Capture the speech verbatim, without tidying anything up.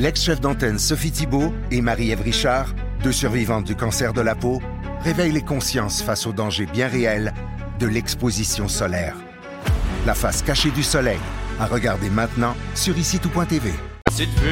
L'ex-chef d'antenne Sophie Thibault et Marie-Ève Richard, deux survivantes du cancer de la peau, réveillent les consciences face aux dangers bien réels de l'exposition solaire. La face cachée du soleil, à regarder maintenant sur ici tout point t v. Petite